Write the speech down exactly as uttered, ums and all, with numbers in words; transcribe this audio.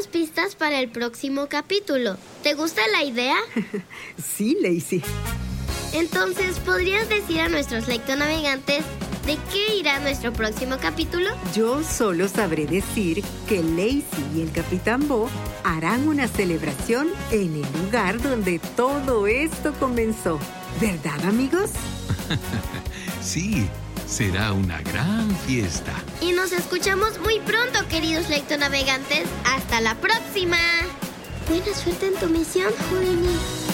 Pistas para el próximo capítulo. ¿Te gusta la idea? Sí, Lacey. Entonces, ¿podrías decir a nuestros lectonavegantes de qué irá nuestro próximo capítulo? Yo solo sabré decir que Lacey y el Capitán Bo harán una celebración en el lugar donde todo esto comenzó. ¿Verdad, amigos? Sí, será una gran fiesta. Y nos escuchamos muy pronto, queridos lectonavegantes. ¡Hasta la próxima! Buena suerte en tu misión, juvenil.